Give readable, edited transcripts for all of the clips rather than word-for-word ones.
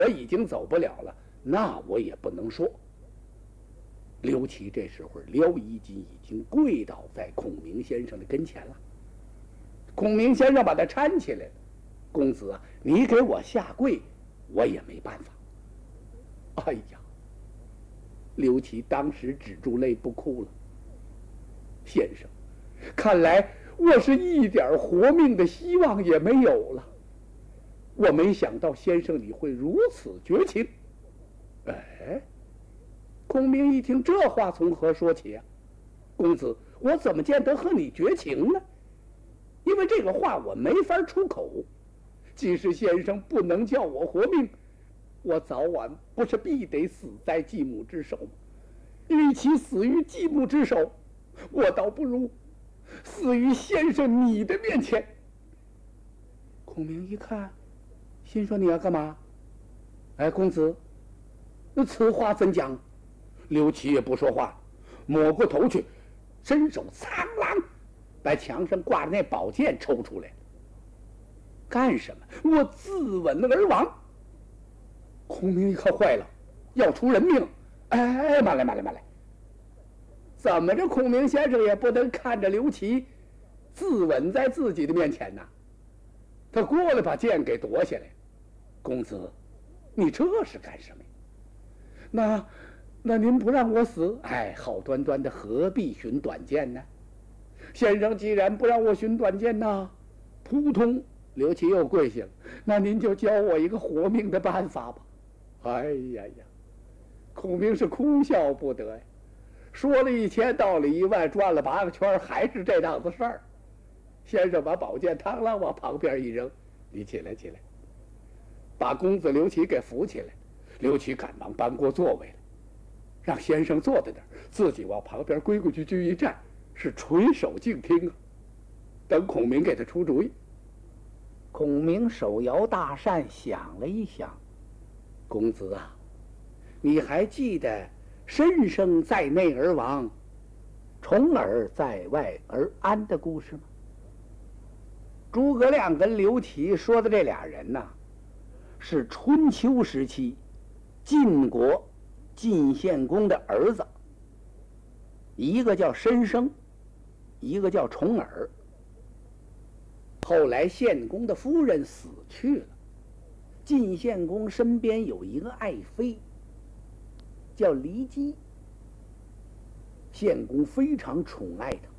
我已经走不了了，那我也不能说。刘琦这时候廖一金已经跪倒在孔明先生的跟前了。孔明先生把他搀起来了，公子啊，你给我下跪，我也没办法。哎呀，刘琦当时止住泪不哭了。先生，看来我是一点活命的希望也没有了。我没想到先生你会如此绝情。哎，孔明一听这话从何说起啊？公子，我怎么见得和你绝情呢？因为这个话我没法出口。即使先生不能叫我活命，我早晚不是必得死在继母之手吗？与其死于继母之手，我倒不如死于先生你的面前。孔明一看，心说你要干嘛？哎，公子，那此话怎讲？刘琦也不说话，抹过头去，伸手苍啷把墙上挂着那宝剑抽出来。干什么？我自刎而亡。孔明一看坏了，要出人命。哎，慢来，怎么着孔明先生也不能看着刘琦自刎在自己的面前呐？他过来把剑给夺下来。公子，你这是干什么呀？那您不让我死，哎，好端端的何必寻短见呢？先生既然不让我寻短见呐，扑通，刘琦又跪下了。那您就教我一个活命的办法吧。哎呀，孔明是哭笑不得呀，说了1000道了10000，转了8个圈，还是这档子事儿。先生把宝剑螳螂往旁边一扔，你起来，把公子刘琦给扶起来。刘琦赶忙搬过座位来，让先生坐在那儿，自己往旁边规矩一站，是垂手静听啊，等孔明给他出主意。孔明手摇大扇，想了一想，公子啊，你还记得申生在内而亡，重耳在外而安的故事吗？诸葛亮跟刘琦说的这俩人呐，是春秋时期晋国晋献公的儿子，一个叫申生，一个叫重耳。后来献公的夫人死去了，晋献公身边有一个爱妃，叫骊姬。献公非常宠爱她。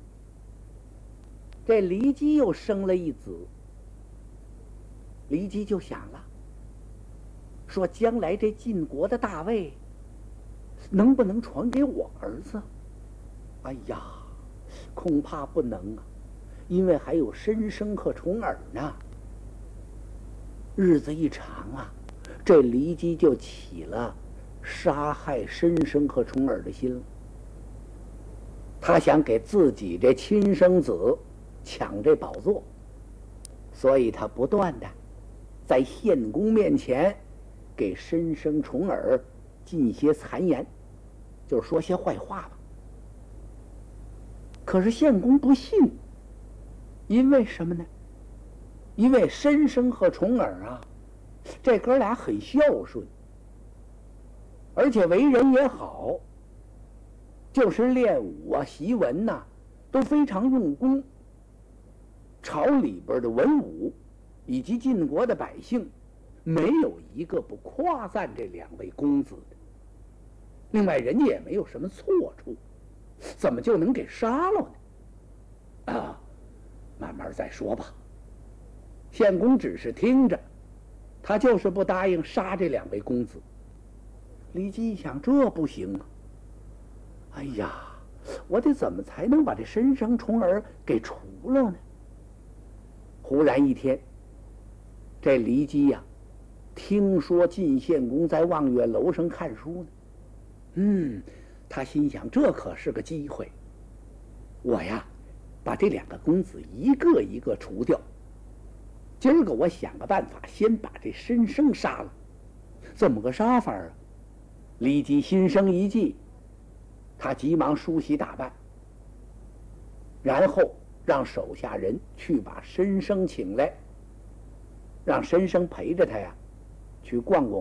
这骊姬又生了一子，骊姬就想了，说将来这晋国的大位能不能传给我儿子？哎呀，恐怕不能啊，因为还有申生和重耳呢。日子一长啊，这骊姬就起了杀害申生和重耳的心了。他想给自己这亲生子抢这宝座，所以他不断的在献公面前给申生重耳进些谗言，就是说些坏话吧。可是献公不信，因为什么呢？因为申生和重耳啊，这哥俩很孝顺，而且为人也好，就是练武啊、习文呐，都非常用功。朝里边的文武以及晋国的百姓，没有一个不夸赞这两位公子的。另外，人家也没有什么错处，怎么就能给杀了呢？啊，慢慢再说吧。献公只是听着，他就是不答应杀这两位公子。骊姬一想，这不行啊！哎呀，我得怎么才能把这申生重耳给除了呢？忽然一天，这骊姬呀，听说晋献公在望月楼上看书呢。他心想，这可是个机会，我呀，把这两个公子一个一个除掉。今儿个我想个办法，先把这申生杀了。怎么个杀法啊？骊姬心生一计，他急忙梳洗打扮，然后让手下人去把申生请来，让申生陪着他呀， 去逛逛